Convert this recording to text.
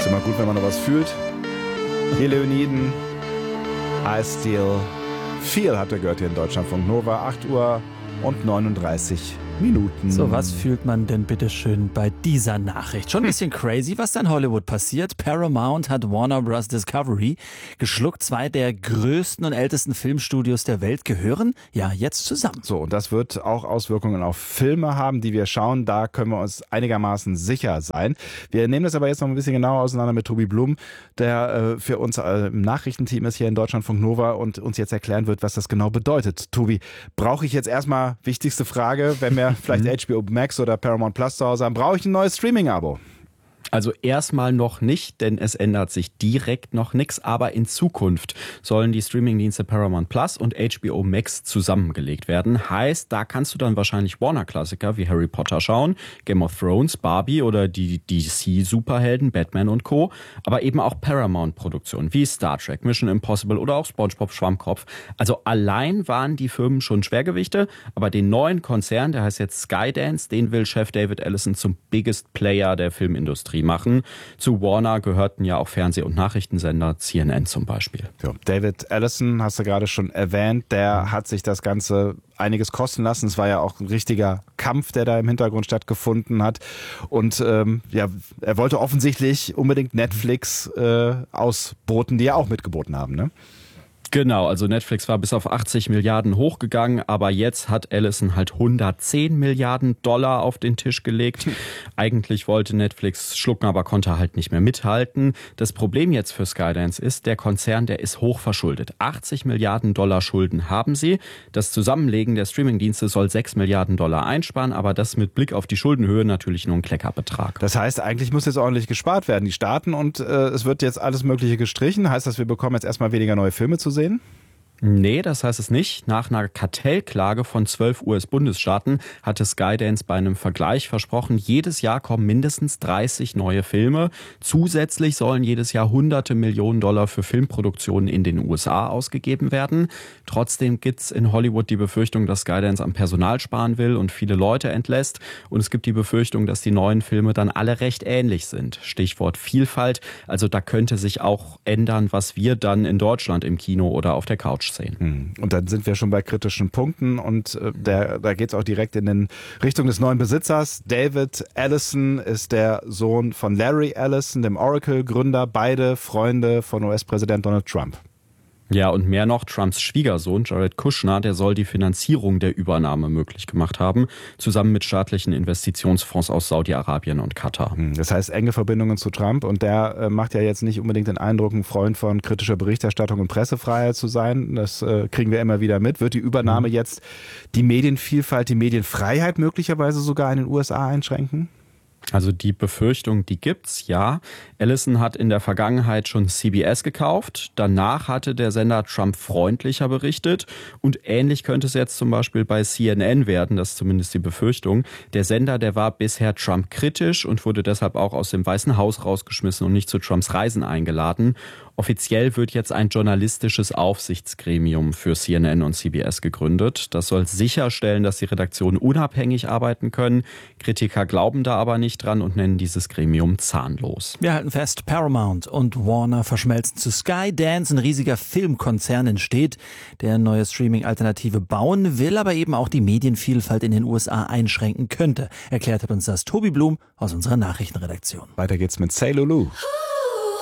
Ist immer gut, wenn man noch was fühlt. Hier Leoniden, I Still Feel hat er gehört hier in Deutschlandfunk Nova, 8 Uhr und 39 Minuten. So, was fühlt man denn bitte schön bei dieser Nachricht? Schon ein bisschen crazy, was da in Hollywood passiert. Paramount hat Warner Bros. Discovery geschluckt. 2 der größten und ältesten Filmstudios der Welt gehören ja jetzt zusammen. So, und das wird auch Auswirkungen auf Filme haben, die wir schauen. Da können wir uns einigermaßen sicher sein. Wir nehmen das aber jetzt noch ein bisschen genauer auseinander mit Tobi Blum, der für uns im Nachrichtenteam ist hier in Deutschlandfunk Nova und uns jetzt erklären wird, was das genau bedeutet. Tobi, brauche ich jetzt erstmal, wichtigste Frage, wenn wir vielleicht HBO Max oder Paramount Plus zu Hause haben, brauche ich ein neues Streaming-Abo? Also erstmal noch nicht, denn es ändert sich direkt noch nichts. Aber in Zukunft sollen die Streamingdienste Paramount Plus und HBO Max zusammengelegt werden. Heißt, da kannst du dann wahrscheinlich Warner-Klassiker wie Harry Potter schauen, Game of Thrones, Barbie oder die DC-Superhelden, Batman und Co. Aber eben auch Paramount-Produktionen wie Star Trek, Mission Impossible oder auch SpongeBob Schwammkopf. Also allein waren die Firmen schon Schwergewichte. Aber den neuen Konzern, der heißt jetzt Skydance, den will Chef David Ellison zum Biggest Player der Filmindustrie machen. Zu Warner gehörten ja auch Fernseh- und Nachrichtensender, CNN zum Beispiel. Ja, David Ellison, hast du gerade schon erwähnt, der hat sich das Ganze einiges kosten lassen. Es war ja auch ein richtiger Kampf, der da im Hintergrund stattgefunden hat. Und er wollte offensichtlich unbedingt Netflix ausboten, die ja auch mitgeboten haben, ne? Genau, also Netflix war bis auf 80 Milliarden hochgegangen, aber jetzt hat Ellison halt 110 Milliarden Dollar auf den Tisch gelegt. Eigentlich wollte Netflix schlucken, aber konnte halt nicht mehr mithalten. Das Problem jetzt für Skydance ist, der Konzern, der ist hoch verschuldet. 80 Milliarden Dollar Schulden haben sie. Das Zusammenlegen der Streamingdienste soll 6 Milliarden Dollar einsparen, aber das mit Blick auf die Schuldenhöhe natürlich nur ein Kleckerbetrag. Das heißt, eigentlich muss jetzt ordentlich gespart werden. Die Staaten und es wird jetzt alles Mögliche gestrichen. Heißt das, wir bekommen jetzt erstmal weniger neue Filme zu sehen? Nee, das heißt es nicht. Nach einer Kartellklage von 12 US-Bundesstaaten hatte Skydance bei einem Vergleich versprochen, jedes Jahr kommen mindestens 30 neue Filme. Zusätzlich sollen jedes Jahr hunderte Millionen Dollar für Filmproduktionen in den USA ausgegeben werden. Trotzdem gibt's in Hollywood die Befürchtung, dass Skydance am Personal sparen will und viele Leute entlässt. Und es gibt die Befürchtung, dass die neuen Filme dann alle recht ähnlich sind. Stichwort Vielfalt. Also da könnte sich auch ändern, was wir dann in Deutschland im Kino oder auf der Couch sehen. Und dann sind wir schon bei kritischen Punkten und da geht es auch direkt in Richtung des neuen Besitzers. David Ellison ist der Sohn von Larry Ellison, dem Oracle-Gründer, beide Freunde von US-Präsident Donald Trump. Ja, und mehr noch, Trumps Schwiegersohn Jared Kushner, der soll die Finanzierung der Übernahme möglich gemacht haben, zusammen mit staatlichen Investitionsfonds aus Saudi-Arabien und Katar. Das heißt, enge Verbindungen zu Trump und der macht ja jetzt nicht unbedingt den Eindruck, ein Freund von kritischer Berichterstattung und Pressefreiheit zu sein. Das kriegen wir immer wieder mit. Wird die Übernahme jetzt die Medienvielfalt, die Medienfreiheit möglicherweise sogar in den USA einschränken? Also die Befürchtung, die gibt's, ja. Ellison hat in der Vergangenheit schon CBS gekauft. Danach hatte der Sender Trump freundlicher berichtet. Und ähnlich könnte es jetzt zum Beispiel bei CNN werden, das ist zumindest die Befürchtung. Der Sender, der war bisher Trump kritisch und wurde deshalb auch aus dem Weißen Haus rausgeschmissen und nicht zu Trumps Reisen eingeladen. Offiziell wird jetzt ein journalistisches Aufsichtsgremium für CNN und CBS gegründet. Das soll sicherstellen, dass die Redaktionen unabhängig arbeiten können. Kritiker glauben da aber nicht dran und nennen dieses Gremium zahnlos. Wir halten fest, Paramount und Warner verschmelzen zu Skydance. Ein riesiger Filmkonzern entsteht, der neue Streaming-Alternative bauen will, aber eben auch die Medienvielfalt in den USA einschränken könnte. Erklärt hat uns das Tobi Blum aus unserer Nachrichtenredaktion. Weiter geht's mit Say Lulu.